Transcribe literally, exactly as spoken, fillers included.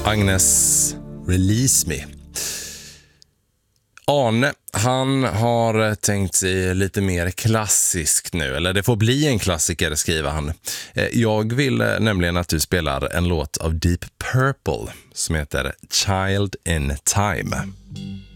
Agnes, Release Me. Arne, han har tänkt sig lite mer klassiskt nu. Eller det får bli en klassiker, skriver han. Jag vill nämligen att du spelar en låt av Deep Purple som heter Child in Time.